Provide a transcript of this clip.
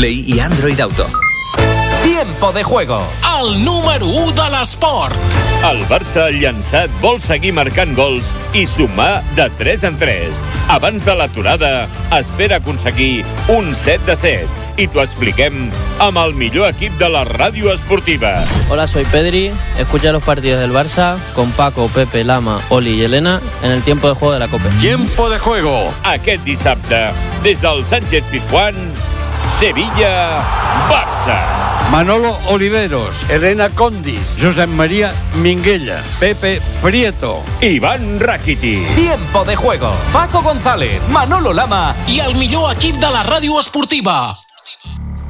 Play i Android Auto. Tiempo de juego. El número 1 de l'esport. El Barça llançat vol seguir marcant gols i sumar de 3 en 3. Abans de l'aturada, espera aconseguir un 7-7. I t'ho expliquem amb el millor equip de la ràdio esportiva. Hola, soy Pedri. Escucha los partidos del Barça con Paco, Pepe, Lama, Oli y Elena en el tiempo de juego de la COPE. Tiempo de juego. Aquest dissabte, des del Sánchez-Pizjuán, Sevilla-Barça. Manolo Oliveros, Elena Condis, Josep María Minguella, Pepe Prieto, Iván Rakitic. Tiempo de juego. Paco González, Manolo Lama I el millor equip de la ràdio esportiva.